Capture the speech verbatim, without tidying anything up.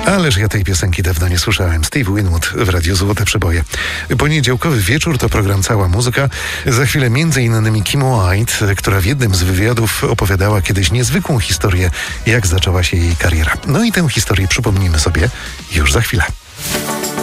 Ależ ja tej piosenki dawno nie słyszałem. Steve Winwood w Radiu Złote Przeboje. Poniedziałkowy wieczór to program Cała Muzyka. Za chwilę między innymi Kim White, która w jednym z wywiadów opowiadała kiedyś niezwykłą historię, jak zaczęła się jej kariera. No i tę historię przypomnimy sobie już za chwilę.